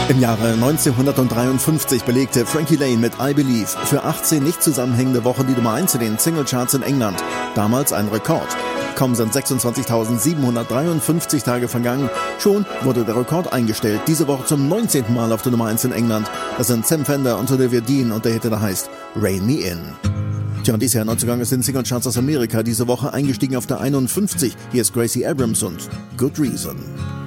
Im Jahre 1953 belegte Frankie Lane mit I Believe für 18 nicht zusammenhängende Wochen die Nummer 1 in den Singlecharts in England. Damals ein Rekord. Kaum sind 26.753 Tage vergangen, schon wurde der Rekord eingestellt. Diese Woche zum 19. Mal auf der Nummer 1 in England. Das sind Sam Fender und Olivia Dean und der Hit, der heißt Rein Me In. Tja, und dies Jahr Neuzugang ist in Singlecharts aus Amerika. Diese Woche eingestiegen auf der 51. Hier ist Gracie Abrams und Good Reason.